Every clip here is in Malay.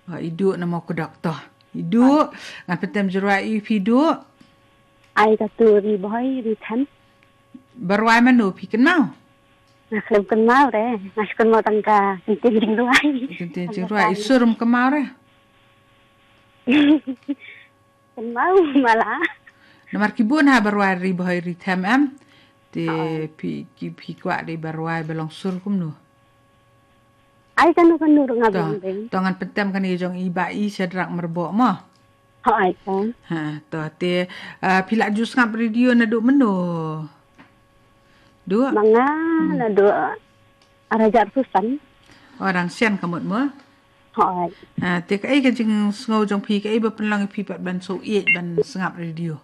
Iduk nama aku doktor. Iduk. Ngan petem jeruai iduk. Ai kata riboy ritan. Berwai manu pi kenal. Nak kenal deh. Nak kenal tangka sintin jingruai. Sintin jeruai surum kemau deh. Kenal malah. Nomor kibun ha berwai riboy ritam am. Te pi kuat di berwai belong sur kum nu. Ai kan ngabang deh. Tangan petem kan ijong ibai sedrak merbok mah. Ai kan. Te pilak jus ngap radio na duk menu. Dua. Manga na dua. Arajar susan. Orang sian kamut mo. Hai. Te kai ka jing ngau jong pi kai ba penlang pi pat ban so it ban sengap radio.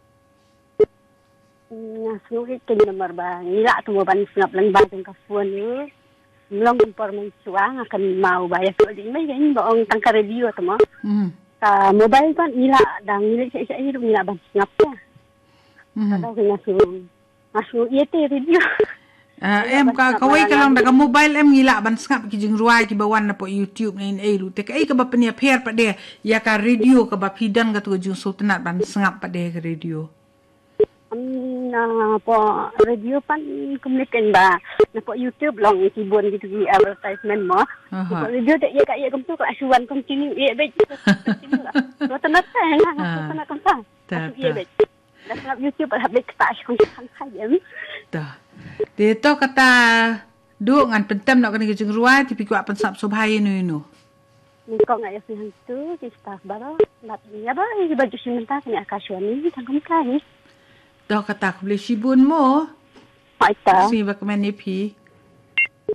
Sulit ke nomor ba ngila tu ban sengap lang ba jong kafuan ni. Long informasi wang akan mau bayar tu di mai kan baong tangka radio tu mah. Ka mobile kan ngila dang ngila saya hidup ngila ban sengap ya. Kalau kena masuk ia te radio. Em kawai kalau dah mobile em ngila ban sengap ki jing ruai ki bawan na po YouTube na in lu te kai ka ba penia pher pa de ya ka radio ka ba pidan ka tu jing sultanat ban sengap pa de ka radio. Na po radio pan komunikan ba na po YouTube long kibon gitu di advertisement mo po radio tak ya kak ya kum tu ka asuan continue ya bet no tanat na tanat kan ta ya bet dah YouTube dah bet tak asyik kan saja dah de to kata du ngan pentem nak kena jeng ruai tapi ku apan sap sobhai nu ni kok ngaya sih tu di staff baru nak ya ba baju sementara ni akasuan ni tangkum kai dah kata aku boleh sibun mo. Baik tak? Sini bagaimana pi?